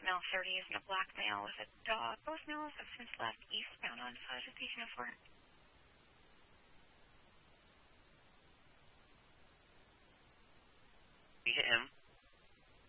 male 30s and a black male with a dog. Both males have since left eastbound on 5-1504. We hit him.